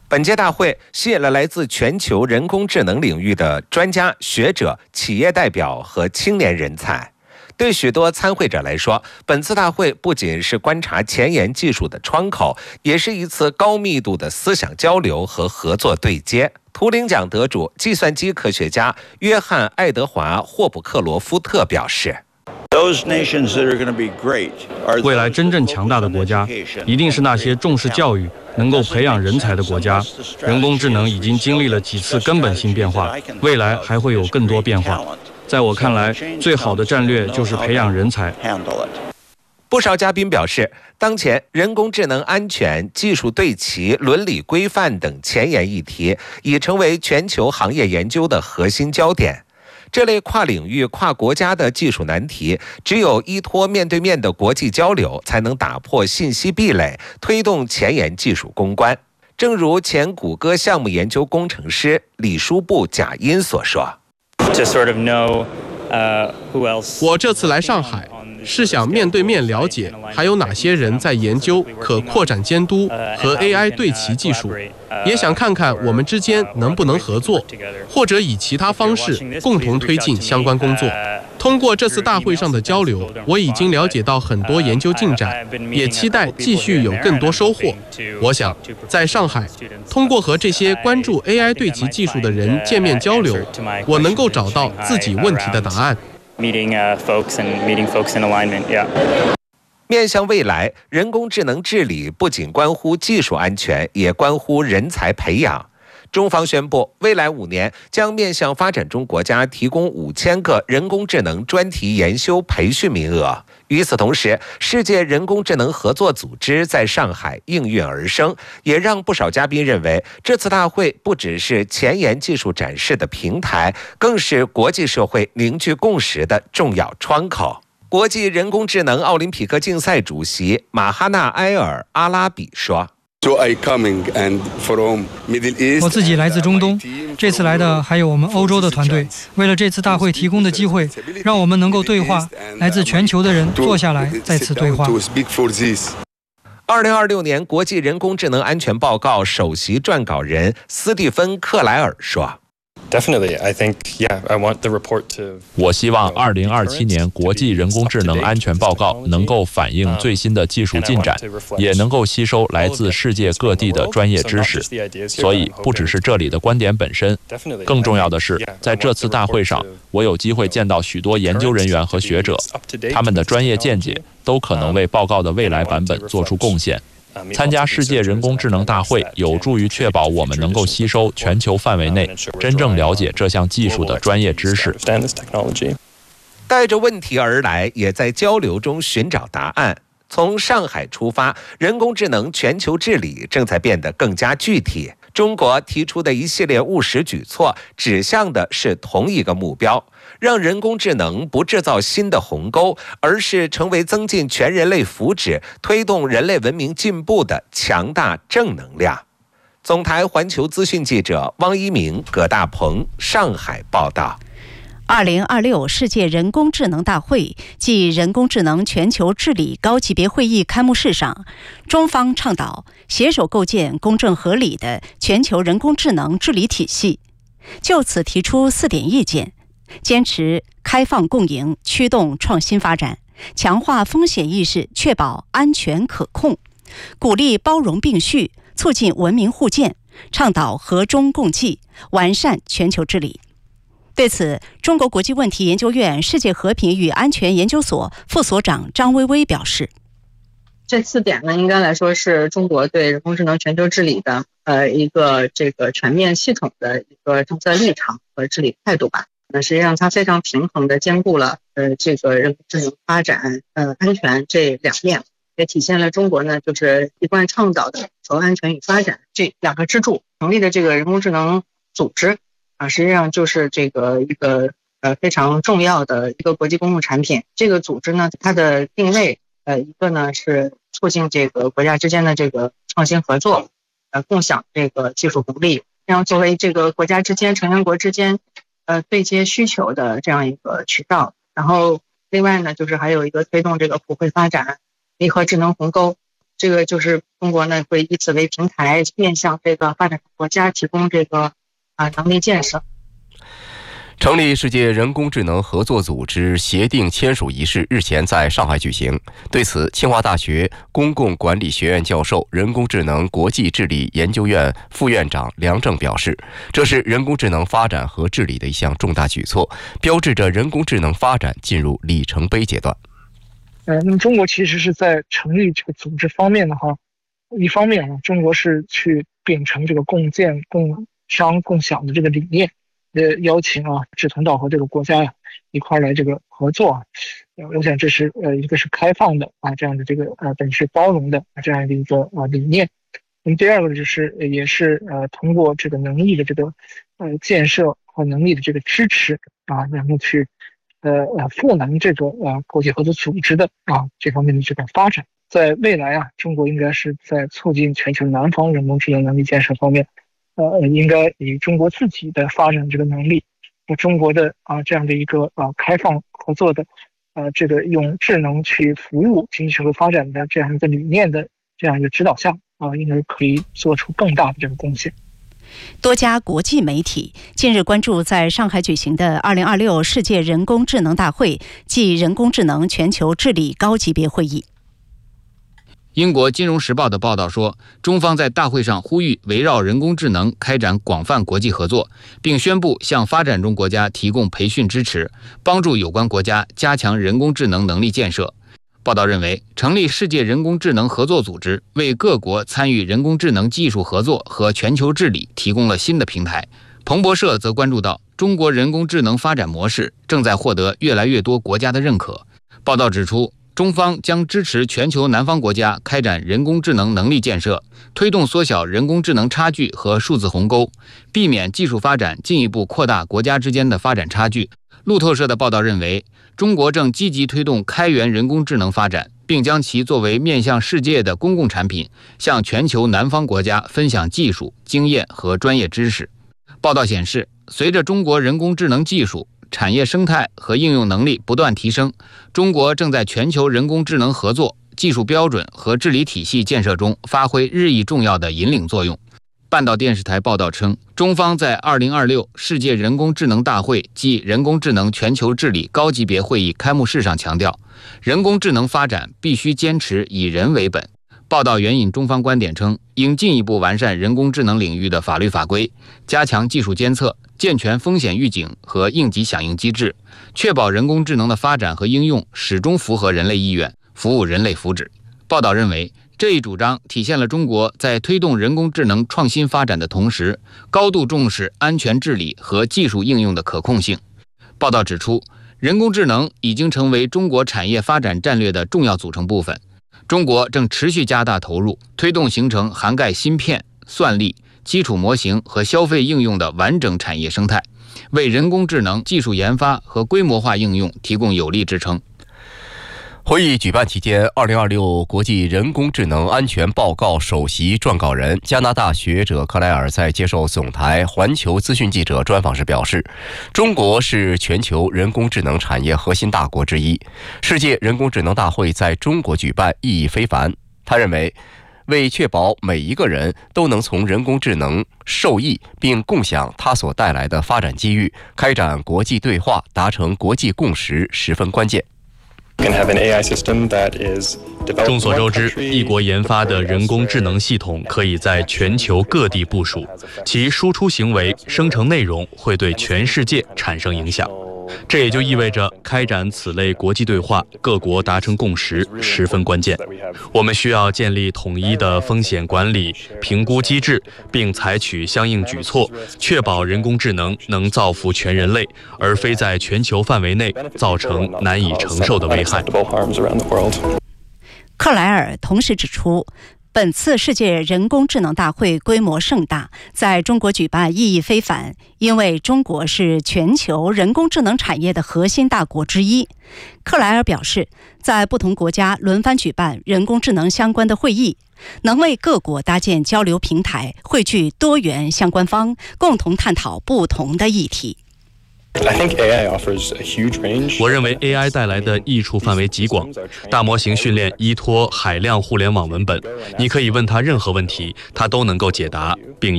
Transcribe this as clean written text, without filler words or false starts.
本届大会吸引了来自全球人工智能领域的专家、学者、企业代表和青年人才。对许多参会者来说，本次大会不仅是观察前沿技术的窗口，也是一次高密度的思想交流和合作对接。图灵奖得主、计算机科学家约翰·爱德华·霍普克罗夫特表示， 未来真正强大的国家，一定是那些重视教育、能够培养人才的国家。人工智能已经经历了几次根本性变化，未来还会有更多变化。在我看来，最好的战略就是培养人才。 不少嘉宾表示，当前人工智能安全、技术对齐、伦理规范等前沿议题已成为全球行业研究的核心焦点。这类跨领域、跨国家的技术难题，只有依托面对面的国际交流，才能打破信息壁垒，推动前沿技术攻关。正如前谷歌项目研究工程师李书部贾音所说。 我这次来上海，是想面对面了解还有哪些人在研究可扩展监督和 AI 对齐技术，也想看看我们之间能不能合作，或者以其他方式共同推进相关工作。通过这次大会上的交流，我已经了解到很多研究进展，也期待继续有更多收获。我想，在上海，通过和这些关注 AI 对齐技术的人见面交流，我能够找到自己问题的答案。 面向未来，人工智能治理不仅关乎技术安全，也关乎人才培养。中方宣布，未来5年将面向发展中国家提供5000个人工智能专题研修培训名额。与此同时，世界人工智能合作组织在上海应运而生，也让不少嘉宾认为，这次大会不只是前沿技术展示的平台，更是国际社会凝聚共识的重要窗口。国际人工智能奥林匹克竞赛主席马哈纳埃尔·阿拉比说， 我自己来自中东，这次来的还有我们欧洲的团队。为了这次大会提供的机会，让我们能够对话，来自全球的人坐下来再次对话。 2026年国际人工智能安全报告首席撰稿人斯蒂芬·克莱尔说， 我希望2027年国际人工智能安全报告能够反映最新的技术进展，也能够吸收来自世界各地的专业知识。所以不只是这里的观点本身，更重要的是，在这次大会上，我有机会见到许多研究人员和学者，他们的专业见解都可能为报告的未来版本做出贡献。参加世界人工智能大会有助于确保我们能够吸收全球范围内真正了解这项技术的专业知识。 带着问题而来，也在交流中寻找答案。从上海出发，人工智能全球治理正在变得更加具体。中国提出的一系列务实举措，指向的是同一个目标，让人工智能不制造新的鸿沟，而是成为增进全人类福祉、推动人类文明进步的强大正能量。总台环球资讯记者汪一鸣、葛大鹏上海报道。 2026世界人工智能大会暨人工智能全球治理高级别会议开幕式上，中方倡导携手构建公正合理的全球人工智能治理体系，就此提出4点意见，坚持开放共赢，驱动创新发展，强化风险意识，确保安全可控，鼓励包容并蓄，促进文明互鉴，倡导和衷共济，完善全球治理。对此，中国国际问题研究院世界和平与安全研究所副所长张薇薇表示， 这4点呢，应该来说是中国对人工智能全球治理的一个全面系统的一个政策立场和治理态度吧。实际上它非常平衡的兼顾了这个人工智能发展安全这2面，也体现了中国呢就是一贯倡导的求安全与发展这2个支柱。成立的这个人工智能组织实际上就是一个非常重要的一个国际公共产品。这个组织呢，它的定位一个呢是促进这个国家之间的这个创新合作，共享这个技术红利，然后作为这个国家之间、成员国之间对接需求的这样一个渠道。然后另外呢，就是还有一个推动这个普惠发展、弥合智能鸿沟这个就是中国呢会以此为平台，面向这个发展国家提供这个能力建设。 成立世界人工智能合作组织协定签署仪式日前在上海举行。对此，清华大学公共管理学院教授、人工智能国际治理研究院副院长梁正表示，这是人工智能发展和治理的一项重大举措，标志着人工智能发展进入里程碑阶段。 那么中国其实是在成立这个组织方面的话，一方面中国是去秉承这个共建、共商、共享的这个理念。邀请志同道合这个国家一块来这个合作我想这是一个是开放的这样的这个本是包容的这样的一个理念。那么第二个就是也是通过这个能力的这个建设和能力的这个支持然后去赋能这个国际合作组织的这方面的这个发展。在未来中国应该是在促进全球南方人工智能能力建设方面应该以中国自己的发展这个能力，中国的这样的一个开放合作的这个用智能去服务经济社会发展的这样一个理念的这样一个指导下应该可以做出更大的这个贡献。 多家国际媒体近日关注在上海举行的2026世界人工智能大会暨人工智能全球治理高级别会议。 英国《金融时报》的报道说，中方在大会上呼吁围绕人工智能开展广泛国际合作，并宣布向发展中国家提供培训支持，帮助有关国家加强人工智能能力建设。报道认为，成立世界人工智能合作组织为各国参与人工智能技术合作和全球治理提供了新的平台。彭博社则关注到，中国人工智能发展模式正在获得越来越多国家的认可。报道指出，中方将支持全球南方国家开展人工智能能力建设，推动缩小人工智能差距和数字鸿沟，避免技术发展进一步扩大国家之间的发展差距。路透社的报道认为，中国正积极推动开源人工智能发展，并将其作为面向世界的公共产品，向全球南方国家分享技术、经验和专业知识。报道显示，随着中国人工智能技术、产业生态和应用能力不断提升，中国正在全球人工智能合作、技术标准和治理体系建设中发挥日益重要的引领作用。半岛电视台报道称，中方在2026世界人工智能大会暨人工智能全球治理高级别会议开幕式上强调，人工智能发展必须坚持以人为本。报道援引中方观点称，应进一步完善人工智能领域的法律法规，加强技术监测，健全风险预警和应急响应机制，确保人工智能的发展和应用始终符合人类意愿，服务人类福祉。报道认为，这一主张体现了中国在推动人工智能创新发展的同时，高度重视安全治理和技术应用的可控性。报道指出，人工智能已经成为中国产业发展战略的重要组成部分。中国正持续加大投入，推动形成涵盖芯片、算力、基础模型和消费应用的完整产业生态，为人工智能技术研发和规模化应用提供有力支撑。 会议举办期间，2026国际人工智能安全报告首席撰稿人加拿大学者克莱尔在接受总台环球资讯记者专访时表示，中国是全球人工智能产业核心大国之一，世界人工智能大会在中国举办意义非凡。他认为，为确保每一个人都能从人工智能受益并共享它所带来的发展机遇，开展国际对话，达成国际共识十分关键。 众所周知，一国研发的人工智能系统可以在全球各地部署，其输出行为、生成内容会对全世界产生影响。这也就意味着开展此类国际对话，各国达成共识十分关键。我们需要建立统一的风险管理、评估机制，并采取相应举措，确保人工智能能造福全人类，而非在全球范围内造成难以承受的危害。 克莱尔同时指出，本次世界人工智能大会规模盛大，在中国举办意义非凡，因为中国是全球人工智能产业的核心大国之一。克莱尔表示，在不同国家轮番举办人工智能相关的会议，能为各国搭建交流平台，汇聚多元相关方，共同探讨不同的议题。 我认为 AI 带来的益处范围极广。大模型训练依托海量互联网文本，你可以问它任何问题，它都能够解答，并